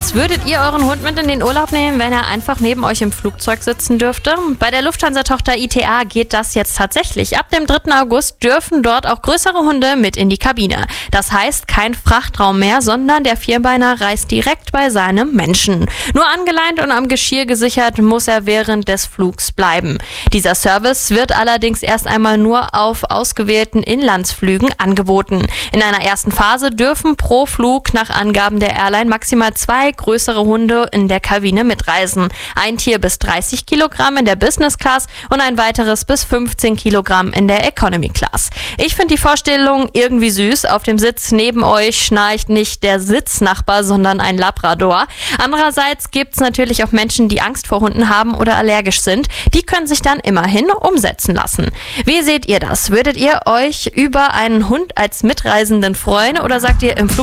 das. Würdet ihr euren Hund mit in den Urlaub nehmen, wenn er einfach neben euch im Flugzeug sitzen dürfte? Bei der Lufthansa-Tochter ITA geht das jetzt tatsächlich. Ab dem 3. August dürfen dort auch größere Hunde mit in die Kabine. Das heißt, kein Frachtraum mehr, sondern der Vierbeiner reist direkt bei seinem Menschen. Nur angeleint und am Geschirr gesichert muss er während des Flugs bleiben. Dieser Service wird allerdings erst einmal nur auf ausgewählten Inlandsflügen angeboten. In einer ersten Phase dürfen pro Flug nach Angaben der Airline maximal 2 größere Hunde in der Kabine mitreisen. Ein Tier bis 30 Kilogramm in der Business Class und ein weiteres bis 15 Kilogramm in der Economy Class. Ich finde die Vorstellung irgendwie süß. Auf dem Sitz neben euch schnarcht nicht der Sitznachbar, sondern ein Labrador. Andererseits gibt es natürlich auch Menschen, die Angst vor Hunden haben oder allergisch sind. Die können sich dann immerhin umsetzen lassen. Wie seht ihr das? Würdet ihr euch über einen Hund als Mitreisenden freuen oder sagt ihr im